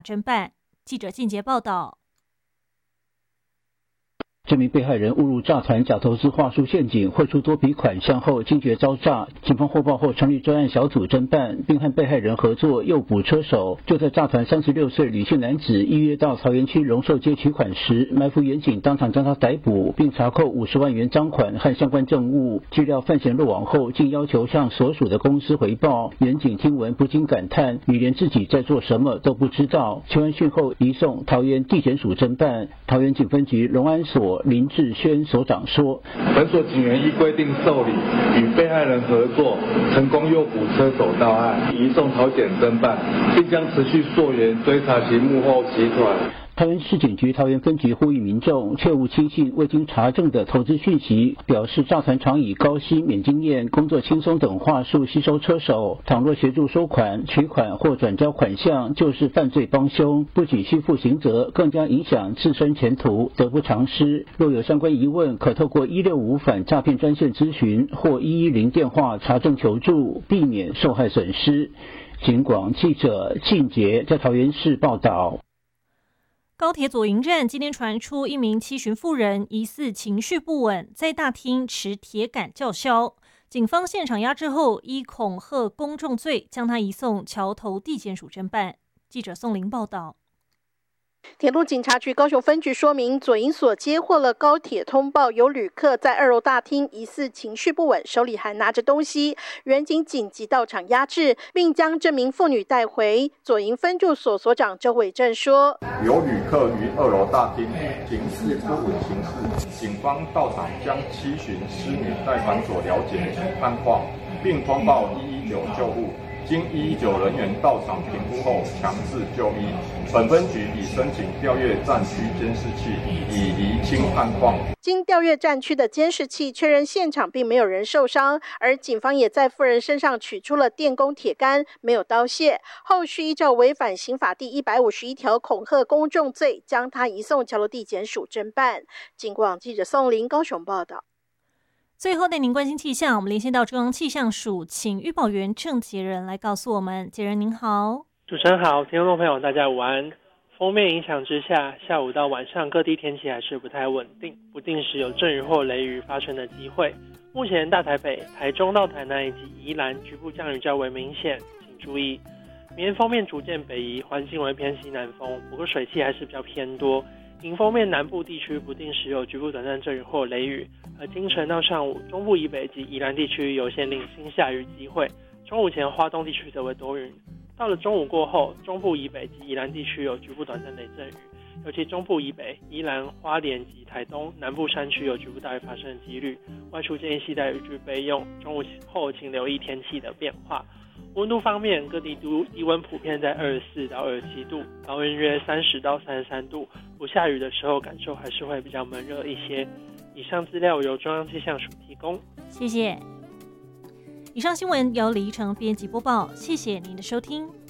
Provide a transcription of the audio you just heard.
侦办。记者靳杰报道。 这名被害人误入诈团假投资话术陷阱，汇出多笔款项后惊觉遭诈，警方获报后成立专案小组侦办，并和被害人合作诱捕车手。就在诈团36岁李姓男子预约到桃园区荣寿街取款时，埋伏远警当场将他逮捕，并查扣50万元赃款和相关证物。据料犯嫌落网后，竟要求向所属的公司回报。远警听闻不禁感叹，你连自己在做什么都不知道。求完讯后移送桃园地检署侦办。桃园警分局荣安所林志轩所长说， 本所警员依规定受理，与被害人合作，成功诱捕车手到案，移送桃检侦办，并将持续溯源追查其幕后集团。 桃园市警局桃园分局呼吁民众切勿轻信未经查证的投资讯息，表示诈团常以高薪、免经验、工作轻松等话术吸收车手，倘若协助收款、取款或转交款项，就是犯罪帮凶，不仅需负刑责，更将影响自身前途，得不偿失。若有相关疑问，可透过165反诈骗专线咨询或110电话查证求助，避免受害损失。警广记者靳杰在桃园市报道。 高铁左营站今天传出一名七旬妇人疑似情绪不稳，在大厅持铁杆叫嚣，警方现场压制后，依恐吓公众罪将他移送桥头地检署侦办。记者宋玲报道。 铁路警察局高雄分局说明，左营所接获了高铁通报，有旅客在2楼大厅疑似情绪不稳，手里还拿着东西，员警紧急到场压制，并将这名妇女带回。左营分驻所所长周伟正说， 有旅客于2楼大厅情绪不稳行事，警方到场将7旬失女带返所了解及探况，并通报119救护。经119人员到场评估后，强制就医。本分局已申请调阅战区监视器，以厘清案况。 经调阅战区的监视器，确认现场并没有人受伤，而警方也在妇人身上取出了电工铁杆，没有刀械。后续依照违反刑法第151条恐吓公众罪，将他移送桥头地检署侦办。警广记者宋玲高雄报道。 最后带您关心气象，我们连线到中央气象署，请预报员郑杰仁来告诉我们。杰仁您好。 主持人好，听众朋友大家午安。锋面影响之下，下午到晚上各地天气还是不太稳定，不定时有阵雨或雷雨发生的机会。目前大台北、台中到台南以及宜兰局部降雨较为明显，请注意。明天锋面逐渐北移，环境为偏西南风，不过水汽还是比较偏多。迎风面南部地区不定时有局部短暂阵雨或雷雨，而清晨到上午，中部以北及宜兰地区有些零星下雨机会。中午前花东地区则为多云。到了中午过后，中部以北及宜兰地区有局部短暂雷阵雨，尤其中部以北、宜兰、花莲及台东南部山区有局部大雨发生的几率。外出建议携带雨具备用。中午后请留意天气的变化。温度方面，各地低温普遍在24到27度，高温约30到33度。不下雨的时候，感受还是会比较闷热一些。以上资料由中央气象署提供。 谢谢。以上新闻由李依晨编辑播报，谢谢您的收听。